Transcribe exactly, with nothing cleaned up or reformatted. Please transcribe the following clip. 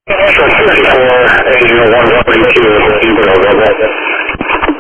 Short fifty-four, Asian one forty-two, Eagle, go ahead.